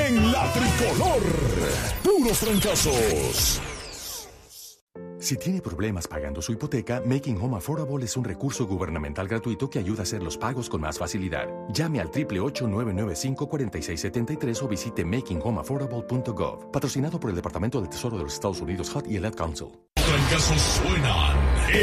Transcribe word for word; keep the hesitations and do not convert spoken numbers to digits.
en la tricolor. Puros trancazos. Si tiene problemas pagando su hipoteca, Making Home Affordable es un recurso gubernamental gratuito que ayuda a hacer los pagos con más facilidad. Llame al ocho ocho ocho, nueve nueve cinco, cuatro seis siete tres o visite making home affordable punto gov. Patrocinado por el Departamento del Tesoro de los Estados Unidos, H U D y el Ad Council. Trancazos suenan